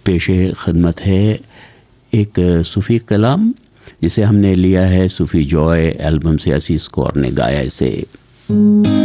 पेशे खिदमत है एक सूफी कलाम जिसे हमने लिया है सूफी जॉय एल्बम से, असीस कौर ने गाया इसे।